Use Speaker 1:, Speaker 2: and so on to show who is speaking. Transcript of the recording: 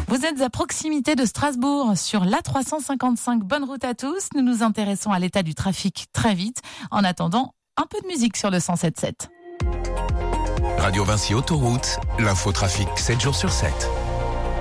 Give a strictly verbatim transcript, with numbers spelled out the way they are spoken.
Speaker 1: Vous êtes à proximité de Strasbourg sur l'A trois cent cinquante-cinq. Bonne route à tous. Nous nous intéressons à l'état du trafic très vite. En attendant, un peu de musique sur le cent sept sept.
Speaker 2: Radio Vinci Autoroute, l'infotrafic sept jours sur sept.